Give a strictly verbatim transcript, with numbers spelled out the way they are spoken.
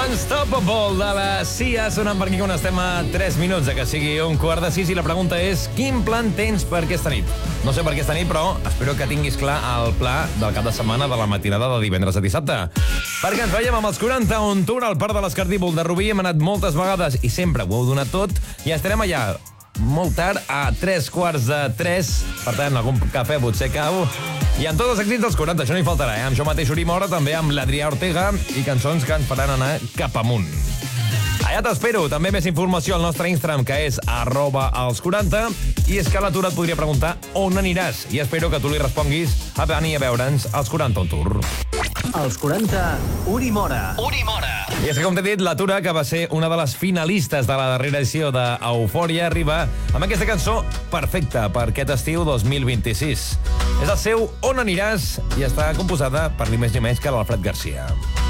Unstoppable de la Cia sonant per aquí quan estem a tres minuts de que sigui un quart de sis i la pregunta és quin plan tens per aquesta nit? No sé per aquesta nit, però espero que tinguis clar el pla del cap de setmana de la matinada de divendres a dissabte. Perquè ens veiem amb els quaranta on tour al Parc de l'Escardíbol de Rubí. Hem anat moltes vegades i sempre ho heu donat tot i estarem allà molt tard, a tres quarts de tres. Per tant, algun cafè potser cau. I amb tots els èxits dels quaranta, això no hi faltarà, eh? Amb jo mateix Urimora, també amb l'Adrià Ortega i cançons que ens faran anar cap amunt. Allà t'espero. També més informació al nostre Instagram, que és arroba als quaranta. I és que l'atur et podria preguntar on aniràs. I espero que tu li responguis a venir a veure'ns als quaranta on tour. Els quaranta, Urimora. Urimora. I és que, com t'he dit, la Tura, que va ser una de les finalistes de la darrera edició d'Eufòria, arriba amb aquesta cançó perfecta per aquest estiu dos mil vint-i-sis. És el seu On aniràs i està composada per ni més ni menys que l'Alfred Garcia.